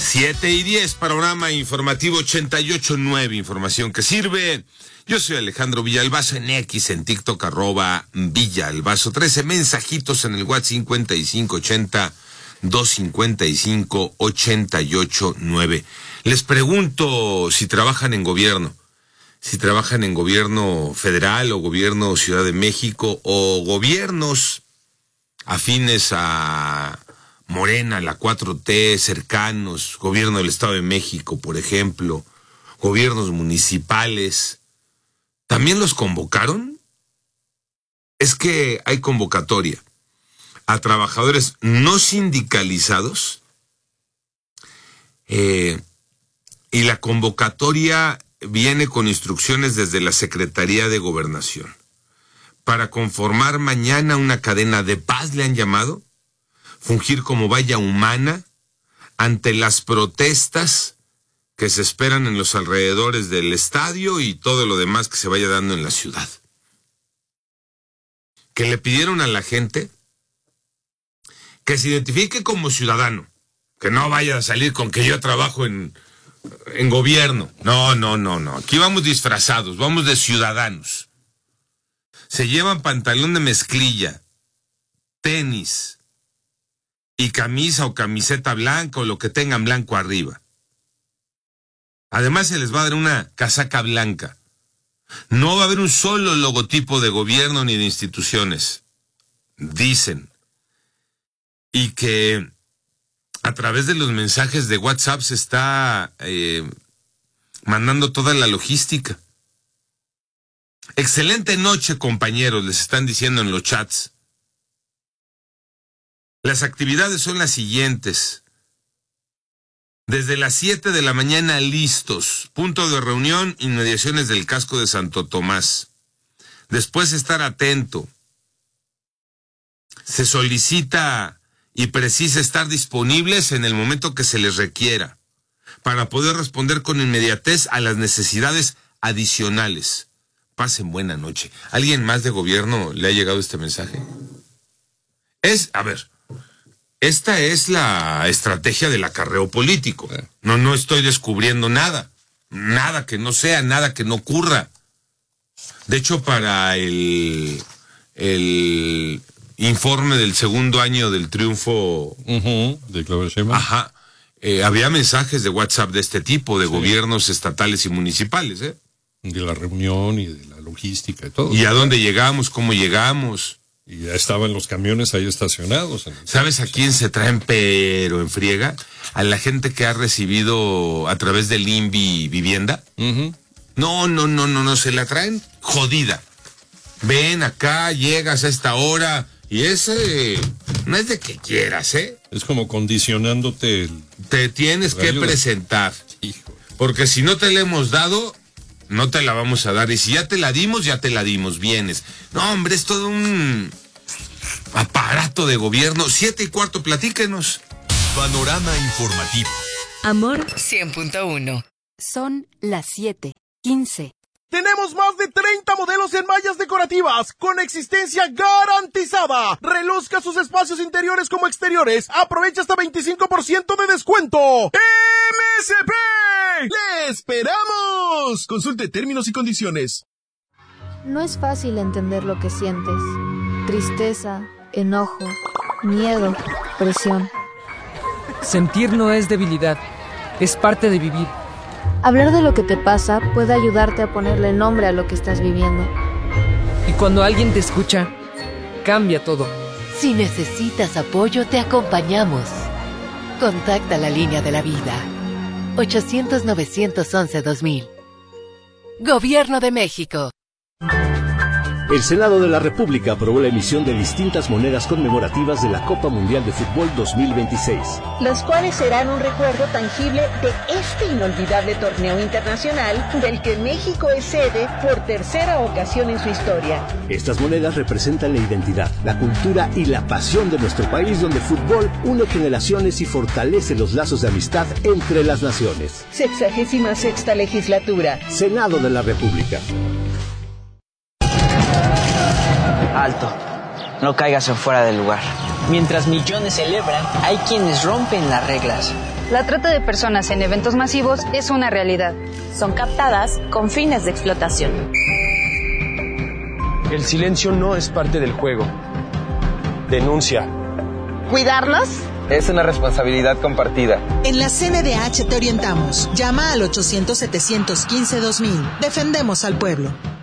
7:10, panorama informativo 88.9, información que sirve. Yo soy Alejandro Villalbazo en X, en TikTok, @Villalbazo. 13 mensajitos en el WhatsApp 5580-255-889. Les pregunto si trabajan en gobierno federal o gobierno Ciudad de México o gobiernos afines a Morena, la 4T, cercanos, gobierno del Estado de México, por ejemplo, gobiernos municipales. ¿También los convocaron? Es que hay convocatoria a trabajadores no sindicalizados y la convocatoria viene con instrucciones desde la Secretaría de Gobernación para conformar mañana una cadena de paz, le han llamado, fungir como valla humana ante las protestas que se esperan en los alrededores del estadio y todo lo demás que se vaya dando en la ciudad. Que le pidieron a la gente que se identifique como ciudadano, que no vaya a salir con que yo trabajo en gobierno. No. Aquí vamos disfrazados, vamos de ciudadanos. Se llevan pantalón de mezclilla, tenis y camisa o camiseta blanca o lo que tengan blanco arriba. Además se les va a dar una casaca blanca. No va a haber un solo logotipo de gobierno ni de instituciones, dicen. Y que a través de los mensajes de WhatsApp se está mandando toda la logística. Excelente noche, compañeros, les están diciendo en los chats. Las actividades son las siguientes. Desde las 7 de la mañana listos. Punto de reunión, inmediaciones del casco de Santo Tomás. Después estar atento. Se solicita y precisa estar disponibles en el momento que se les requiera para poder responder con inmediatez a las necesidades adicionales. Pasen buena noche. ¿Alguien más de gobierno le ha llegado este mensaje? Esta es la estrategia del acarreo político. No estoy descubriendo nada. Nada que no sea, nada que no ocurra. De hecho, para el informe del segundo año del triunfo de Claudia Sheinbaum. Había mensajes de WhatsApp de este tipo, de gobiernos estatales y municipales. De la reunión y de la logística y todo. ¿Y a dónde llegamos? ¿Cómo llegamos? Y ya estaban los camiones ahí estacionados. ¿Sabes a quién se traen pero en friega? A la gente que ha recibido a través del INVI vivienda. No, se la traen jodida. Ven acá, llegas a esta hora y ese no es de que quieras, Es como condicionándote Te tienes que presentar. Hijo. Porque si no te la hemos dado, no te la vamos a dar. Y si ya te la dimos, vienes. No, hombre, es todo un aparato de gobierno. 7:15, platíquenos. Panorama informativo. Amor 100.1. Son las 7:15. Tenemos más de 30 modelos en mallas decorativas con existencia garantizada. Reluzca sus espacios interiores como exteriores. Aprovecha hasta 25% de descuento. ¡MSP! ¡Le esperamos! Consulte términos y condiciones. No es fácil entender lo que sientes. Tristeza, enojo, miedo, presión. Sentir no es debilidad, es parte de vivir. Hablar de lo que te pasa puede ayudarte a ponerle nombre a lo que estás viviendo. Y cuando alguien te escucha, cambia todo. Si necesitas apoyo, te acompañamos. Contacta la línea de la vida. 800-911-2000. Gobierno de México. El Senado de la República aprobó la emisión de distintas monedas conmemorativas de la Copa Mundial de Fútbol 2026. Las cuales serán un recuerdo tangible de este inolvidable torneo internacional del que México es sede por tercera ocasión en su historia. Estas monedas representan la identidad, la cultura y la pasión de nuestro país, donde el fútbol une generaciones y fortalece los lazos de amistad entre las naciones. 66ª legislatura. Senado de la República. Alto, no caigas en fuera del lugar. Mientras millones celebran, hay quienes rompen las reglas. La trata de personas en eventos masivos es una realidad. Son captadas con fines de explotación. El silencio no es parte del juego. Denuncia. ¿Cuidarlos? Es una responsabilidad compartida. En la CNDH te orientamos. Llama al 800-715-2000. Defendemos al pueblo.